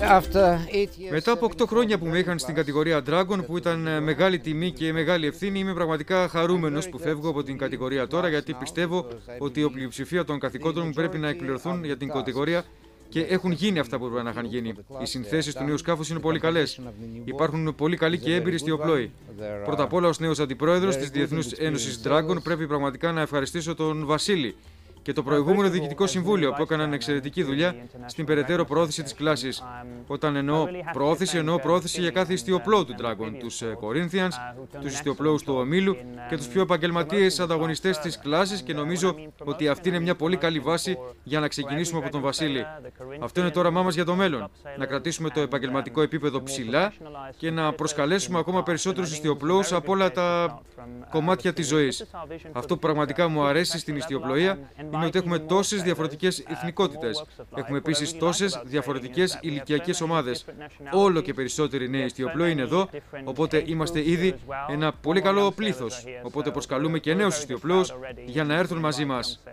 Μετά από 8 χρόνια που με είχαν στην κατηγορία Dragon, που ήταν μεγάλη τιμή και μεγάλη ευθύνη, είμαι πραγματικά χαρούμενος που φεύγω από την κατηγορία τώρα, γιατί πιστεύω ότι η πλειοψηφία των καθηκόντων μου πρέπει να εκπληρωθούν για την κατηγορία και έχουν γίνει αυτά που πρέπει να είχαν γίνει. Οι συνθέσεις του νέου σκάφους είναι πολύ καλές. Υπάρχουν πολύ καλοί και έμπειροι στιοπλόοι. Πρώτα απ' όλα, ως νέος αντιπρόεδρος της Διεθνούς Ένωσης Dragon, πρέπει πραγματικά να ευχαριστήσω τον Βασίλη και το προηγούμενο διοικητικό συμβούλιο που έκαναν εξαιρετική δουλειά στην περαιτέρω προώθηση της κλάσης. Όταν εννοώ προώθηση για κάθε ιστιοπλό του Dragon, τους Corinthians, τους ιστιοπλόους του ομίλου και τους πιο επαγγελματίες ανταγωνιστές της κλάσης, και νομίζω ότι αυτή είναι μια πολύ καλή βάση για να ξεκινήσουμε από τον Βασίλη. Αυτό είναι το όραμά μας για το μέλλον. Να κρατήσουμε το επαγγελματικό επίπεδο ψηλά και να προσκαλέσουμε ακόμα περισσότερους ιστιοπλόους από όλα τα κομμάτια της ζωής. Αυτό που πραγματικά μου αρέσει στην ιστιοπλοεία είναι ότι έχουμε τόσες διαφορετικές εθνικότητες. Έχουμε επίσης τόσες διαφορετικές ηλικιακές ομάδες. Όλο και περισσότεροι νέοι ιστιοπλόοι είναι εδώ, οπότε είμαστε ήδη ένα πολύ καλό πλήθος. Οπότε προσκαλούμε και νέους ιστιοπλόους για να έρθουν μαζί μας.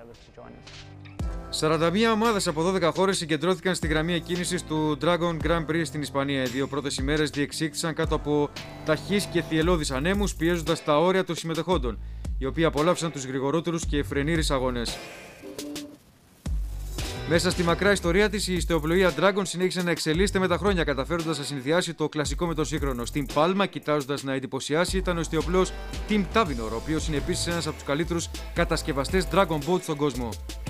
41 ομάδες από 12 χώρες συγκεντρώθηκαν στη γραμμή εκκίνησης του Dragon Grand Prix στην Ισπανία. Οι δύο πρώτες ημέρες διεξήχθησαν κάτω από ταχύς και θυελλώδεις ανέμους, πιέζοντας τα όρια των συμμετεχόντων, οι οποίοι απολαύσαν τους γρηγορότερους και φρενήρεις αγώνες. Μέσα στη μακρά ιστορία της, η ιστιοπλοεία Dragon συνέχισε να εξελίσσεται με τα χρόνια, καταφέροντας να συνδυάσει το κλασικό με το σύγχρονο. Στην Πάλμα, κοιτάζοντας να εντυπωσιάσει, ήταν ο ιστιοπλόος Tim Tavinor, ο οποίος είναι επίσης ένας από τους καλύτερους κατασκευαστές Dragon Boat στον κόσμο.